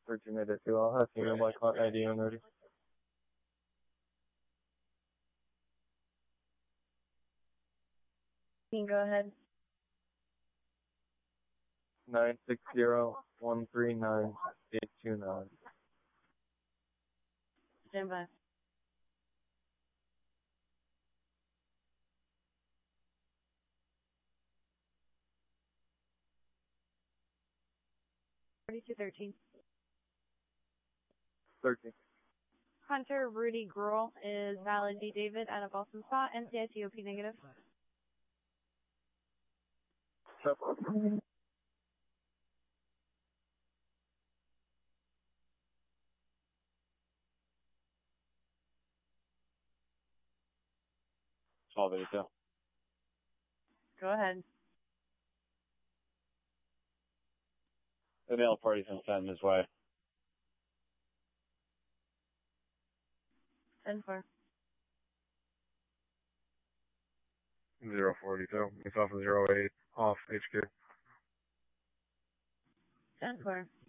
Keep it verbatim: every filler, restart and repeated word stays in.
Searching it too. I'll have to my client I D on ready. You can go ahead. Nine six zero one three nine eight two nine. Stand by. Forty-two thirteen. Thirteen. Hunter Rudy Gruel is valid D. David out of Boston spot. N C I C O P negative. Solve it, too. Go ahead. The nail party's been sent his way. ten four. Zero forty-two. It's off of zero eight. Off H Q. ten four.